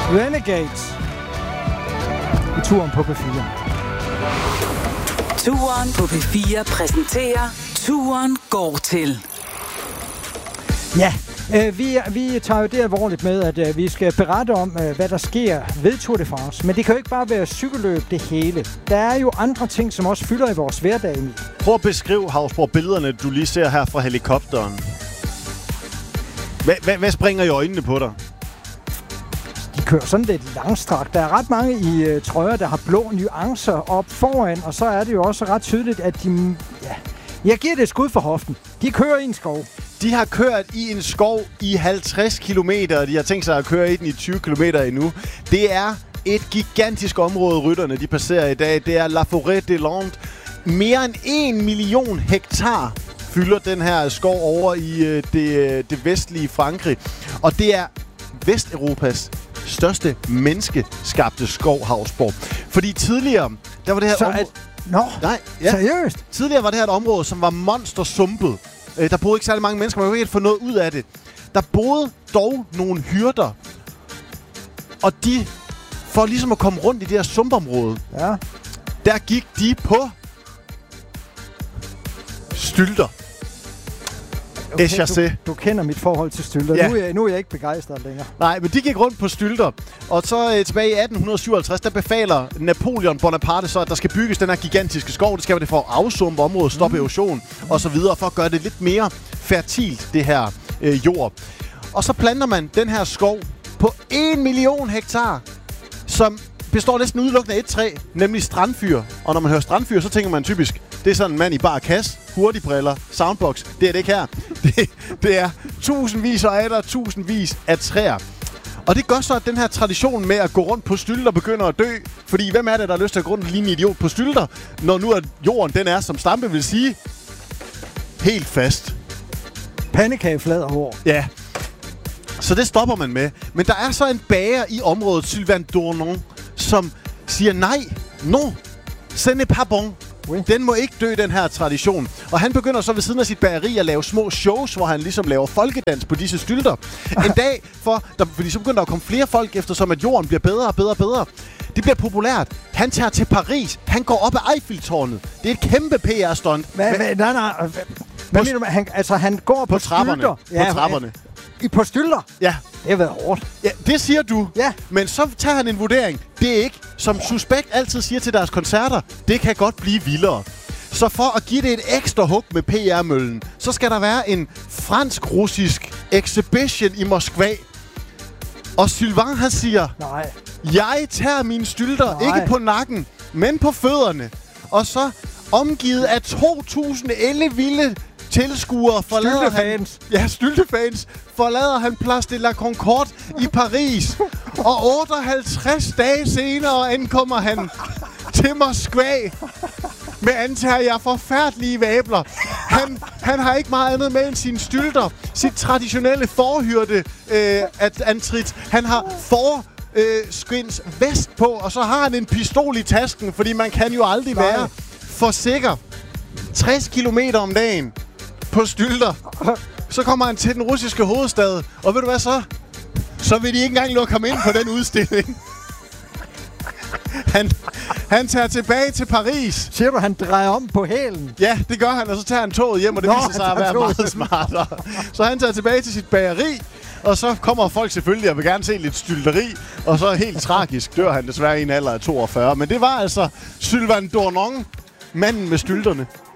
Renegades i turen på P4. Turen på P4 præsenterer Turen går til. Ja, vi tager jo det alvorligt med, at vi skal berette om, hvad der sker ved Tour de France. Men det kan jo ikke bare være cykelløb det hele. Der er jo andre ting, som også fylder i vores hverdag. Prøv at beskrive, Hausborg, billederne, du lige ser her fra helikopteren. Hvad springer i øjnene på dig? De kører sådan lidt langstrakt. Der er ret mange i trøjer, der har blå nuancer op foran, og så er det jo også ret tydeligt, at de... Ja, jeg giver det et skud for hoften. De kører i en skov. De har kørt i en skov i 50 kilometer, og de har tænkt sig at køre i den i 20 kilometer endnu. Det er et gigantisk område, rytterne de passerer i dag. Det er La Forêt des Landes. Mere end 1 million hektar fylder den her skov over i det vestlige Frankrig. Og det er Vesteuropas største menneskeskabte skov, Hausborg. Fordi tidligere, der var det her område... Seriøst? Tidligere var det her et område, som var monstersumpet. Der boede ikke særlig mange mennesker, man kunne ikke få noget ud af det. Der boede dog nogle hyrder. Og de, for ligesom at komme rundt i det her sumpområde, der gik de på stylter. Okay, du kender mit forhold til stylter. Ja. Nu er jeg ikke begejstret længere. Nej, men de gik rundt på stylter. Og så tilbage i 1857, der befaler Napoleon Bonaparte så, at der skal bygges den her gigantiske skov. Det skal være det for at afsumpe området, stoppe erosion og så videre, for at gøre det lidt mere fertilt, det her jord. Og så planter man den her skov på 1 million hektar, som består næsten udelukkende af et træ, nemlig strandfyr. Og når man hører strandfyr, så tænker man typisk, det er sådan en mand i bar kasse, hurtigbriller, soundbox. Det er det ikke her. Det er tusindvis og atter tusindvis af træer. Og det gør så, at den her tradition med at gå rundt på stylter begynder at dø. Fordi hvem er det, der har lyst til at gå rundt og ligne en idiot på stylter, når nu at jorden den er, som Stampe vil sige, helt fast. Pandekageflad og hår. Ja. Så det stopper man med. Men der er så en bager i området, Sylvain Dournon, som siger nej, non, ce n'est pas bon. Den må ikke dø, den her tradition. Og han begynder så ved siden af sit bageri at lave små shows, hvor han ligesom laver folkedans på disse stylter. En dag, fordi så begynder der at komme flere folk, eftersom at jorden bliver bedre og bedre og bedre. Det bliver populært. Han tager til Paris. Han går op ad Eiffeltårnet. Det er et kæmpe PR-stunt. Nej. Hvad mener du? Han går på trapperne. Stylter. På trapperne. På stylter? Ja. Det har været hårdt. Ja, det siger du. Ja. Men så tager han en vurdering. Det er ikke, som Suspekt altid siger til deres koncerter, det kan godt blive vildere. Så for at give det et ekstra hug med PR-møllen, så skal der være en fransk-russisk exhibition i Moskva. Og Sylvain, han siger, nej, jeg tager mine stylter, ikke på nakken, men på fødderne. Og så omgivet af 2.000 ellevilde tilskuere styltefans forlader han Place de la Concorde i Paris. Og 58 dage senere ankommer han til Moskva med antager forfærdelige vabler. Han har ikke meget andet med end sine stylter. Sit traditionelle forhyrte antrit. Han har skins vest på, og så har han en pistol i tasken, fordi man kan jo aldrig være for sikker. 60 kilometer om dagen på stylter. Så kommer han til den russiske hovedstad, og ved du hvad så? Så vil de ikke engang lukke ham ind på den udstilling. Han tager tilbage til Paris. Siger du, han drejer om på hælen? Ja, det gør han, og så tager han toget hjem, og det viser sig at være meget smartere. Så han tager tilbage til sit bageri, og så kommer folk selvfølgelig og vil gerne se lidt stylteri, og så helt tragisk dør han desværre i en alder af 42. Men det var altså Sylvain Dournon, manden med stylterne.